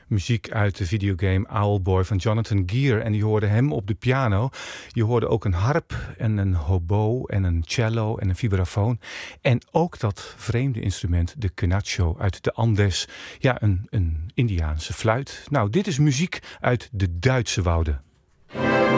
muziek uit de videogame Owlboy van Jonathan Gear. En je hoorde hem op de piano. Je hoorde ook een harp en een hobo en een cello en een vibrafoon. En ook dat vreemde instrument, de quenacho uit de Andes. Ja, een Indiaanse fluit. Nou, dit is muziek uit de Duitse wouden.